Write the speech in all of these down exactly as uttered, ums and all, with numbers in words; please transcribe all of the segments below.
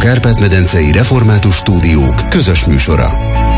Kárpát-medencei Református Stúdiók közös műsora.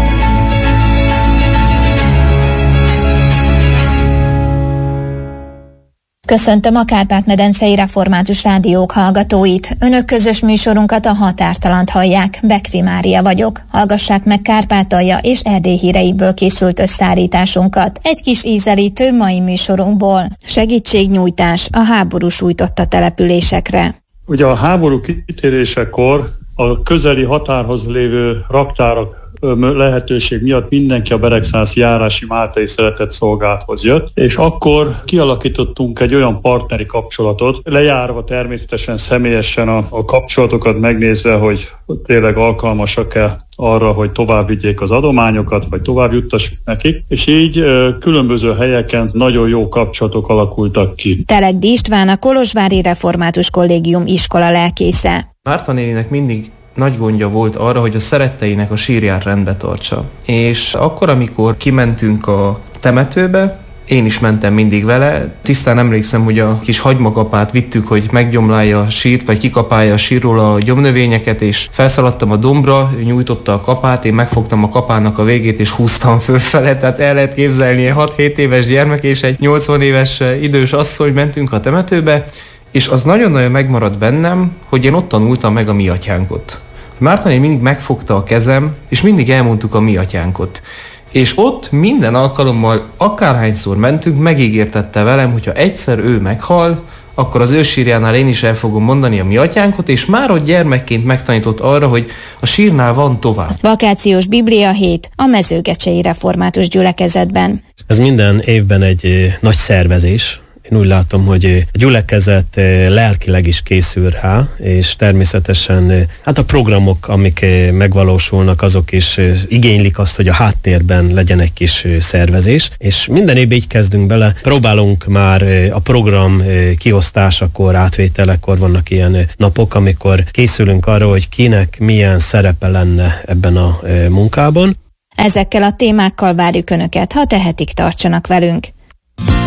Köszöntöm a Kárpát-medencei Református Rádiók hallgatóit. Önök közös műsorunkat, a Határtalant hallják. Bekvi Mária vagyok. Hallgassák meg Kárpátalja és Erdély híreiből készült összeállításunkat. Egy kis ízelítő mai műsorunkból. Segítségnyújtás a háború sújtotta településekre. Ugye a háború kitérésekor a közeli határhoz lévő raktárak lehetőség miatt mindenki a Beregszánászi járási Máltai Szeretett Szolgálathoz jött, és akkor kialakítottunk egy olyan partneri kapcsolatot, lejárva természetesen személyesen a, a kapcsolatokat megnézve, hogy tényleg alkalmasak-e arra, hogy tovább vigyék az adományokat, vagy tovább juttassuk nekik, és így ö, különböző helyeken nagyon jó kapcsolatok alakultak ki. Telegdi István, a Kolozsvári Református Kollégium iskola lelkésze. Márta néninek mindig nagy gondja volt arra, hogy a szeretteinek a sírját rendbe tartsa. És akkor, amikor kimentünk a temetőbe, én is mentem mindig vele. Tisztán emlékszem, hogy a kis hagymakapát vittük, hogy meggyomlálja a sírt, vagy kikapálja a sírról a gyomnövényeket, és felszaladtam a dombra, ő nyújtotta a kapát, én megfogtam a kapának a végét, és húztam fölfele. Tehát el lehet képzelni, egy hat-hét éves gyermek és egy nyolcvan éves idős asszony mentünk a temetőbe, és az nagyon-nagyon megmaradt bennem, hogy én ott tanultam meg a mi atyánkot. Márta néni mindig megfogta a kezem, és mindig elmondtuk a mi atyánkot. És ott minden alkalommal, akárhányszor mentünk, megígértette velem, hogyha egyszer ő meghal, akkor az ő sírjánál én is el fogom mondani a mi atyánkot, és már ott gyermekként megtanított arra, hogy a sírnál van tovább. Vakációs Biblia hét a Mezőgecsei Református Gyülekezetben. Ez minden évben egy nagy szervezés. Én úgy látom, hogy a gyülekezet lelkileg is készül rá, és természetesen hát a programok, amik megvalósulnak, azok is igénylik azt, hogy a háttérben legyen egy kis szervezés, és minden évben így kezdünk bele. Próbálunk már a program kiosztásakor, átvételekor, vannak ilyen napok, amikor készülünk arra, hogy kinek milyen szerepe lenne ebben a munkában. Ezekkel a témákkal várjuk Önöket, ha tehetik, tartsanak velünk.